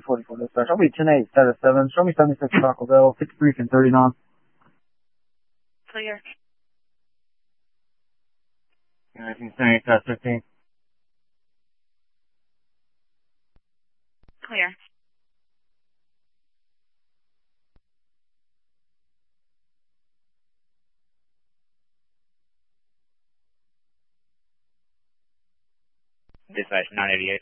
244 dispatch. I'll be 10-8, status 7. Show me 76 Taco Bell, 53 and 39. Clear. 1978, status 15. Clear. Dispatch 988.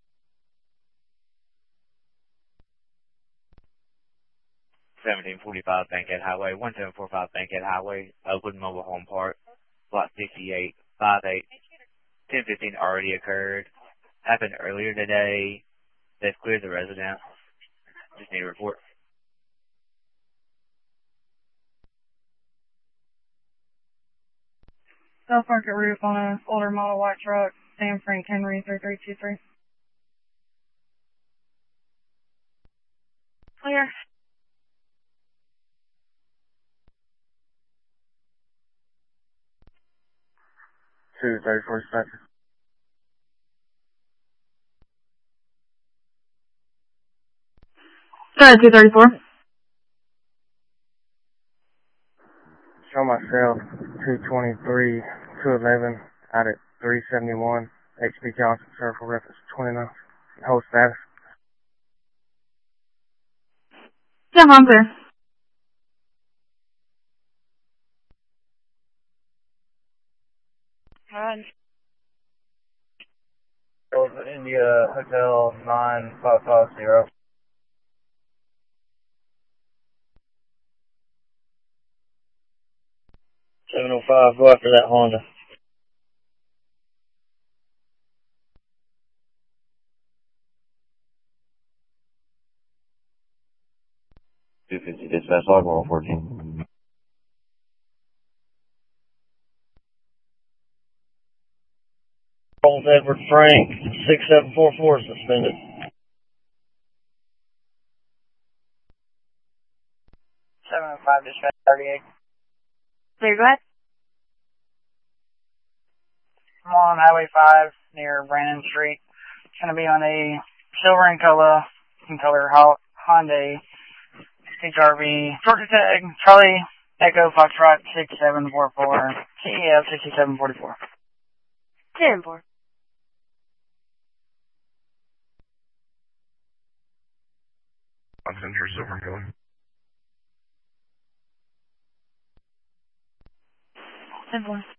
$1745 Bankhead Highway, 1745 Bankhead Highway, Oakland Mobile Home Park, Block 6858. 1015 already occurred. Happened earlier today. They've cleared the residence. Just need a report. South Market roof on an older model white truck, Sam Frank Henry 3323. Clear. Two 34 dispatch. Sorry, 234. Show myself 223, 211, out at 371, HP Johnson, Circle reference 29. Hold status. Yeah, I'm there. Run. India Hotel 9550. 705, go after that Honda. Dispatch log 114. Charles Edward Frank, 6744 suspended. 705 dispatch 38. Clear, go ahead. I'm on Highway 5 near Brandon Street. It's going to be on a silver and color Hyundai HRV Georgia Tag Charlie Echo Foxtrot 6744 CEF 6744. 10-4. I'm in here, silver and color. 10-4.